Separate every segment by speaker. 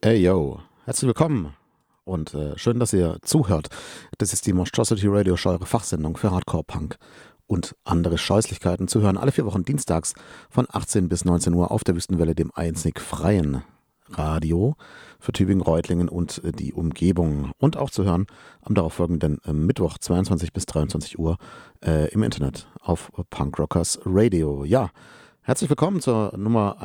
Speaker 1: Hey yo, herzlich willkommen und schön, dass ihr zuhört. Das ist die Monstrosity Radio Show, eure Fachsendung für Hardcore Punk und andere Scheußlichkeiten zu hören. Alle 4 Wochen dienstags von 18 bis 19 Uhr auf der Wüstenwelle, dem einzig freien Radio für Tübingen, Reutlingen und die Umgebung. Und auch zu hören am darauffolgenden Mittwoch 22 bis 23 Uhr im Internet auf Punk Rockers Radio. Ja, herzlich willkommen zur Nummer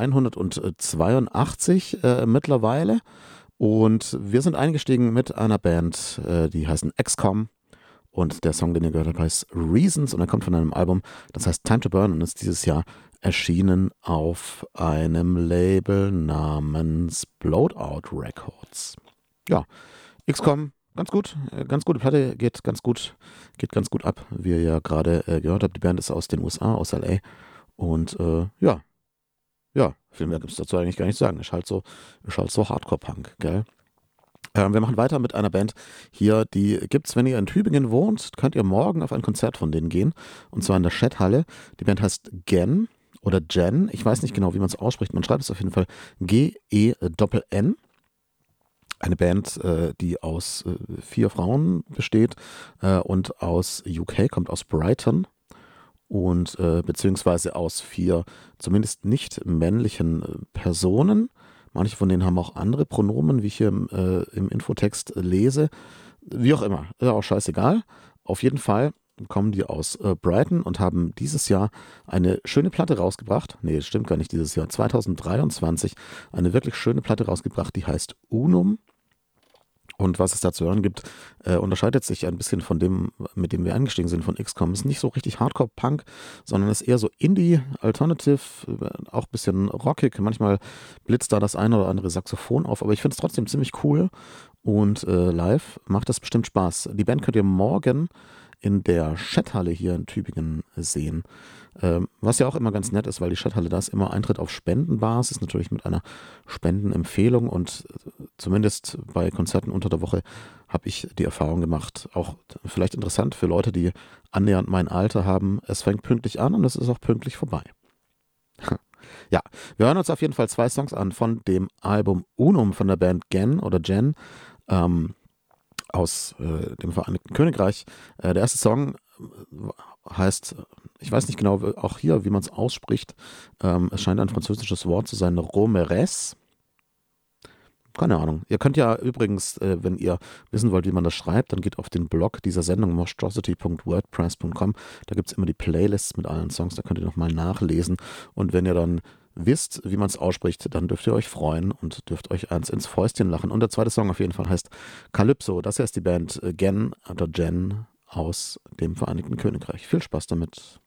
Speaker 1: 182 mittlerweile. Und wir sind eingestiegen mit einer Band, die heißen XCOM. Und der Song, den ihr gehört habt, heißt Reasons und er kommt von einem Album, das heißt Time to Burn und ist dieses Jahr erschienen auf einem Label namens Blowout Records. Ja, XCOM, ganz gute Platte, geht ganz gut ab, wie ihr ja gerade gehört habt. Die Band ist aus den USA, aus LA und ja, viel mehr gibt es dazu eigentlich gar nicht zu sagen. Ist halt so Hardcore-Punk, gell? Wir machen weiter mit einer Band hier, die gibt's, wenn ihr in Tübingen wohnt, könnt ihr morgen auf ein Konzert von denen gehen. Und zwar in der Schetthalle. Die Band heißt Gen oder Jen. Ich weiß nicht genau, wie man es ausspricht. Man schreibt es auf jeden Fall Gen. Eine Band, die aus 4 Frauen besteht und aus UK, kommt aus Brighton. Und beziehungsweise aus 4 zumindest nicht männlichen Personen. Manche von denen haben auch andere Pronomen, wie ich hier im Infotext lese. Wie auch immer, ist auch scheißegal. Auf jeden Fall kommen die aus Brighton und haben dieses Jahr eine schöne Platte rausgebracht. Nee, das stimmt gar nicht dieses Jahr. 2023 eine wirklich schöne Platte rausgebracht, die heißt Unum. Und was es da zu hören gibt, unterscheidet sich ein bisschen von dem, mit dem wir eingestiegen sind, von XCOM. Ist nicht so richtig Hardcore-Punk, sondern ist eher so Indie, Alternative, auch ein bisschen rockig. Manchmal blitzt da das eine oder andere Saxophon auf, aber ich finde es trotzdem ziemlich cool. Und live macht das bestimmt Spaß. Die Band könnt ihr morgen in der Schetthalle hier in Tübingen sehen. Was ja auch immer ganz nett ist, weil die Schetthalle da ist immer Eintritt auf Spendenbasis, natürlich mit einer Spendenempfehlung und zumindest bei Konzerten unter der Woche habe ich die Erfahrung gemacht, auch vielleicht interessant für Leute, die annähernd mein Alter haben, es fängt pünktlich an und es ist auch pünktlich vorbei. Ja, wir hören uns auf jeden Fall 2 Songs an von dem Album Unum von der Band Gen oder Jen aus dem Vereinigten Königreich. Der erste Song heißt, ich weiß nicht genau, auch hier, wie man es ausspricht. Es scheint ein französisches Wort zu sein, Romeres. Keine Ahnung. Ihr könnt ja übrigens, wenn ihr wissen wollt, wie man das schreibt, dann geht auf den Blog dieser Sendung monstrosity.wordpress.com. Da gibt es immer die Playlists mit allen Songs, da könnt ihr nochmal nachlesen. Und wenn ihr dann wisst, wie man es ausspricht, dann dürft ihr euch freuen und dürft euch eins ins Fäustchen lachen. Und der zweite Song auf jeden Fall heißt Calypso. Das hier ist die Band Gen oder Jen aus dem Vereinigten Königreich. Viel Spaß damit.